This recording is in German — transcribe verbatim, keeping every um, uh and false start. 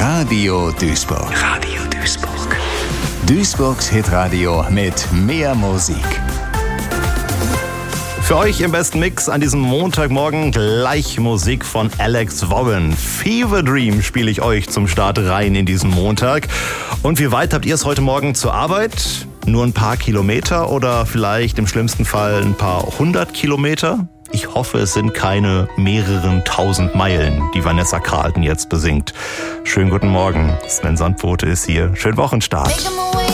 Radio Duisburg. Radio Duisburg. Duisburgs Hitradio mit mehr Musik. Für euch im besten Mix an diesem Montagmorgen gleich Musik von Alex Warren. Fever Dream spiele ich euch zum Start rein in diesen Montag. Und wie weit habt ihr es heute Morgen zur Arbeit? Nur ein paar Kilometer oder vielleicht im schlimmsten Fall ein paar hundert Kilometer? Ich hoffe, es sind keine mehreren tausend Meilen, die Vanessa Carlton jetzt besingt. Schönen guten Morgen, Sven Sandbote ist hier. Schönen Wochenstart.